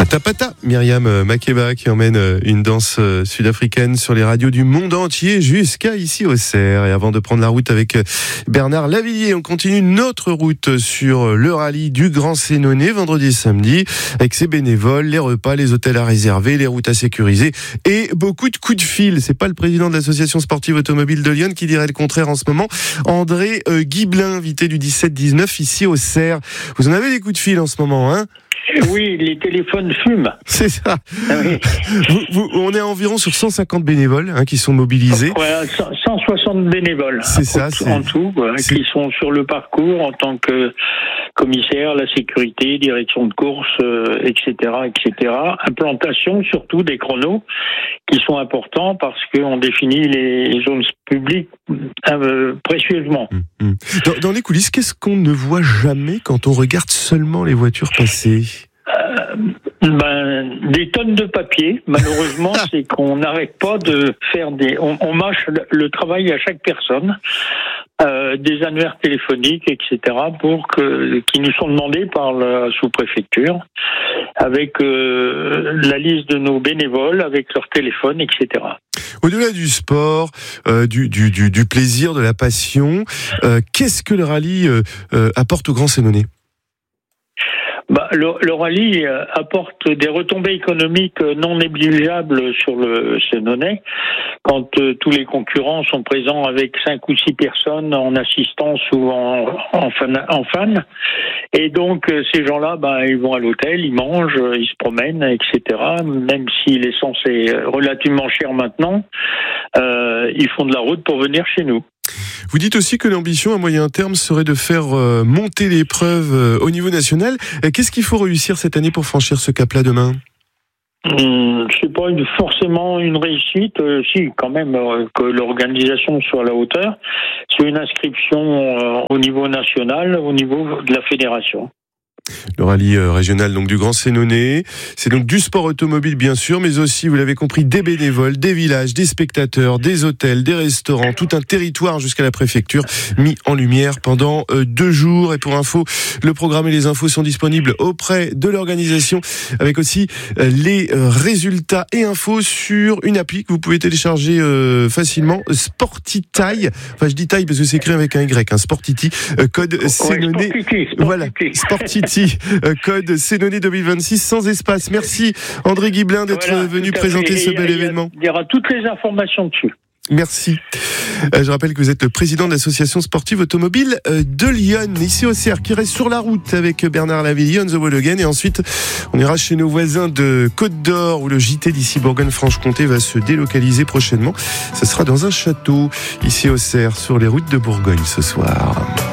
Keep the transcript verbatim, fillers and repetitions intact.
Pata Pata, Myriam Makeba qui emmène une danse sud-africaine sur les radios du monde entier jusqu'à ici au Cerf. Et avant de prendre la route avec Bernard Lavilliers, on continue notre route sur le rallye du Grand Sénonais vendredi et samedi avec ses bénévoles, les repas, les hôtels à réserver, les routes à sécuriser et beaucoup de coups de fil. C'est pas le président de l'association sportive automobile de Lyon qui dirait le contraire en ce moment. André euh, Guiblin, invité du dix-sept dix-neuf ici au Cerf. Vous en avez des coups de fil en ce moment, hein? Oui, les téléphones fument. C'est ça. Ah oui. vous, vous, on est environ sur cent cinquante bénévoles hein, qui sont mobilisés. Voilà, cent soixante bénévoles. C'est ça. C'est... En tout, voilà, qui sont sur le parcours en tant que commissaire, la sécurité, direction de course, euh, et cetera, et cetera. Implantation surtout des chronos qui sont importants parce qu'on définit les zones publiques euh, précieusement. Mmh. Dans, dans les coulisses, qu'est-ce qu'on ne voit jamais quand on regarde seulement les voitures passer ? Euh, ben, des tonnes de papier. Malheureusement, c'est qu'on n'arrête pas de faire des. On, on mâche le, le travail à chaque personne, euh, des annuaires téléphoniques, et cetera, pour que qui nous sont demandés par la sous-préfecture, avec euh, la liste de nos bénévoles, avec leur téléphone, et cetera. Au-delà du sport, euh, du, du, du, du plaisir, de la passion, euh, qu'est-ce que le rallye euh, euh, apporte au Grand Sénonais ? Bah, le, le rallye apporte des retombées économiques non négligeables sur le Sénonais quand euh, tous les concurrents sont présents avec cinq ou six personnes en assistance ou en, en, fan, en fan. Et donc euh, ces gens-là, bah, ils vont à l'hôtel, ils mangent, ils se promènent, et cetera. Même si l'essence est relativement chère maintenant, euh, ils font de la route pour venir chez nous. Vous dites aussi que l'ambition à moyen terme serait de faire euh, monter l'épreuve euh, au niveau national. Qu'est-ce qu'il faut réussir cette année pour franchir ce cap-là demain ? Hum, c'est pas une, forcément une réussite, euh, si quand même euh, que l'organisation soit à la hauteur. C'est une inscription euh, au niveau national, au niveau de la fédération. Le rallye régional donc du Grand Sénonais, c'est donc du sport automobile bien sûr, mais aussi, vous l'avez compris, des bénévoles, des villages, des spectateurs, des hôtels, des restaurants, tout un territoire jusqu'à la préfecture mis en lumière pendant euh, deux jours. Et pour info, le programme et les infos sont disponibles auprès de l'organisation, avec aussi euh, les euh, résultats et infos sur une appli que vous pouvez télécharger euh, facilement, Sportitaille. Enfin, je dis taille parce que c'est écrit avec un Y, hein, Sportiti, euh, code ouais, Sénonais. Sportiti, Sportiti. Voilà, Sportiti. Code Sénonais deux mille vingt-six sans espace. Merci André Guiblin d'être voilà, venu présenter ce bel événement. Il y aura toutes les informations dessus. Merci. Je rappelle que vous êtes le président de l'association sportive automobile de Lyon, ici au Cerf, qui reste sur la route avec Bernard Lavilliers, on the wall again. Et ensuite, on ira chez nos voisins de Côte d'Or, où le J T d'ici Bourgogne-Franche-Comté va se délocaliser prochainement. Ce sera dans un château, ici au Cerf, sur les routes de Bourgogne ce soir.